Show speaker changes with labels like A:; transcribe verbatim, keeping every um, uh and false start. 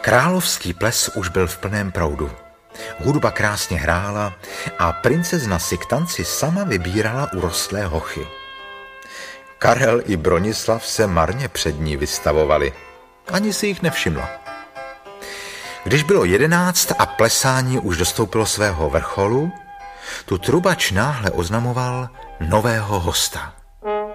A: Královský ples už byl v plném proudu. Hudba krásně hrála a princezna si k tanci sama vybírala urostlé hochy. Karel i Bronislav se marně před ní vystavovali. Ani si jich nevšimla. Když bylo jedenáct a plesání už dostoupilo svého vrcholu, tu trubač náhle oznamoval nového hosta.